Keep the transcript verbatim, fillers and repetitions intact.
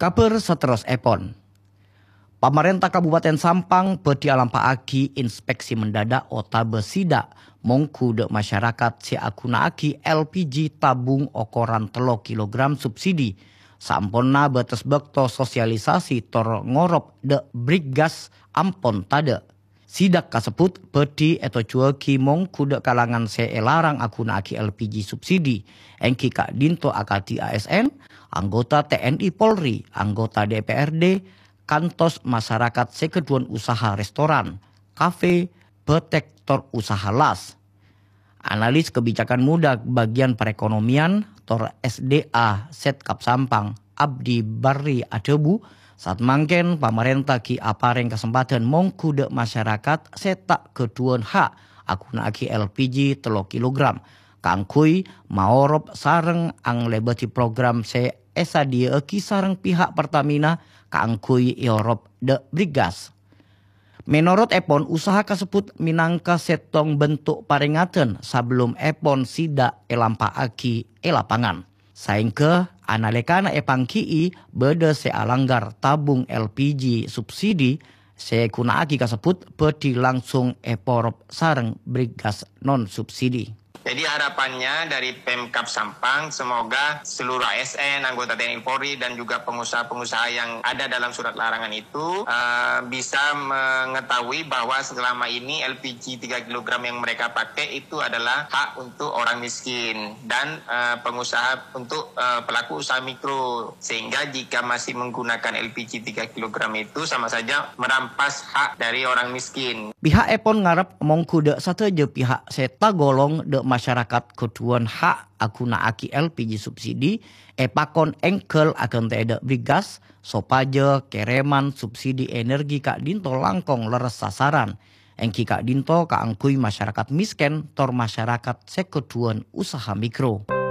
Kabar seterus epon. Pemerintah Kabupaten Sampang beti alampaaki inspeksi mendadak otabe sida mongku de masyarakat si akunaaki L P G tabung ukuran telo kilogram subsidi. Samponna betes bekto sosialisasi tor ngorop de brigas ampon tade. Sidak kasebut beti eto cueki mongku de kalangan se elarang akunaaki L P G subsidi. Engki Kak Dinto Akati A S N, anggota T N I Polri, anggota D P R D, kantos masyarakat sekeduan usaha restoran, kafe, petektor usaha las. Analis kebijakan muda bagian perekonomian Tor S D A Setkap Sampang Abdi Barri Adebu saat mangken pemerintah ki apareng kesempatan mongku de masyarakat setak keduan hak akuna aki L P G telo kilogram kangkui maorop sareng ang lebeti program se esa dia ki sareng pihak Pertamina kangkui Europe de brigas. Menurut Epon, usaha kasebut minangka setong bentuk paringatan sebelum Epon sida elampaaki elapangan. Saingke analekana epang kii bede sealanggar tabung L P G subsidi se kunaaki kasebut beti langsung eporop sareng brigas non subsidi. Jadi harapannya dari Pemkab Sampang semoga seluruh A S N, anggota T N I Polri dan juga pengusaha-pengusaha yang ada dalam surat larangan itu uh, bisa mengetahui bahwa selama ini L P G tiga kilogram yang mereka pakai itu adalah hak untuk orang miskin dan uh, pengusaha untuk uh, pelaku usaha mikro. Sehingga jika masih menggunakan L P G tiga kilogram itu sama saja merampas hak dari orang miskin. Pihak Epon ngarep mongku de sateje pihak seta golong de masyarakat ketuan hak akuna aki L P G subsidi epakon engkel akan tidak brigas sopaje kereman subsidi energi Kak Dinto langkong leres sasaran engki Kak Dinto kaangkui masyarakat misken tor masyarakat seketuan usaha mikro.